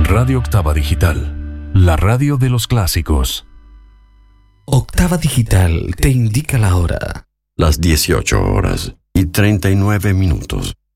Radio Octava Digital, la radio de los clásicos. Octava Digital te indica la hora. Las 18 horas y 39 minutos.